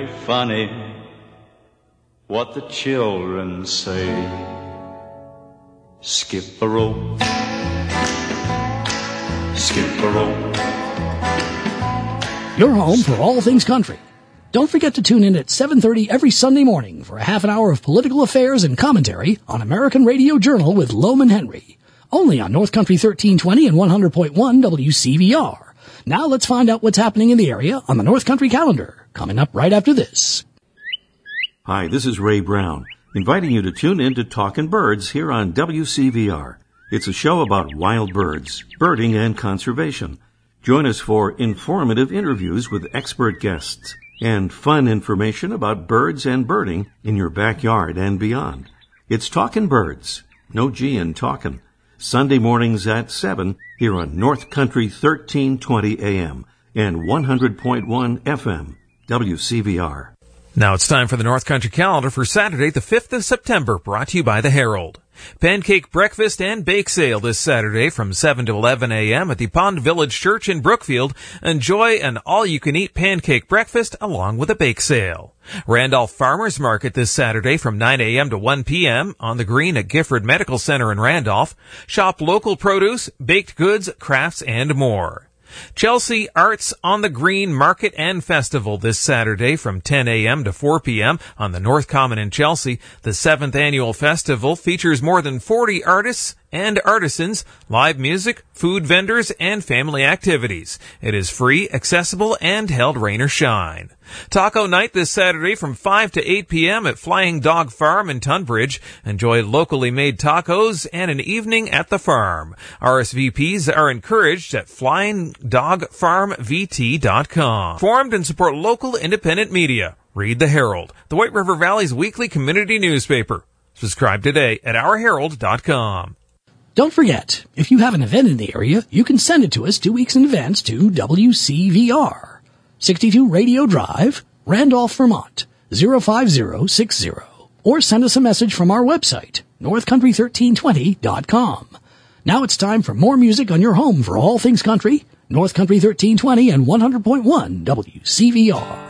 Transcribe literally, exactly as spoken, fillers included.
very funny what the children say. Skip a rope, skip a rope. You're home for all things country. Don't forget to tune in at seven thirty every Sunday morning for a half an hour of political affairs and commentary on American Radio Journal with Loman Henry. Only on North Country thirteen twenty and one hundred point one W C V R. Now let's find out what's happening in the area on the North Country calendar, coming up right after this. Hi, this is Ray Brown, inviting you to tune in to Talkin' Birds here on W C V R. It's a show about wild birds, birding, and conservation. Join us for informative interviews with expert guests and fun information about birds and birding in your backyard and beyond. It's Talkin' Birds, no G in talkin'. Sunday mornings at seven here on North Country thirteen twenty A M and one hundred point one F M, W C V R. Now it's time for the North Country calendar for Saturday, the fifth of September, brought to you by the Herald. Pancake breakfast and bake sale this Saturday from seven to eleven A M at the Pond Village Church in Brookfield. Enjoy an all-you-can-eat pancake breakfast along with a bake sale. Randolph Farmers Market this Saturday from nine A M to one P M on the green at Gifford Medical Center in Randolph. Shop local produce, baked goods, crafts, and more. Chelsea Arts on the Green Market and Festival this Saturday from ten A M to four P M on the North Common in Chelsea. The seventh annual festival features more than forty artists and artisans, live music, food vendors, and family activities. It is free, accessible, and held rain or shine. Taco night this Saturday from five to eight P M at Flying Dog Farm in Tunbridge. Enjoy locally made tacos and an evening at the farm. R S V Ps are encouraged at flying dog farm v t dot com. Formed and support local independent media. Read the Herald, the White River Valley's weekly community newspaper. Subscribe today at our herald dot com. Don't forget, if you have an event in the area, you can send it to us two weeks in advance to W C V R, sixty-two Radio Drive, Randolph, Vermont, zero five zero six zero. Or send us a message from our website, north country thirteen twenty dot com. Now it's time for more music on your home for all things country, North Country thirteen twenty and one hundred point one W C V R.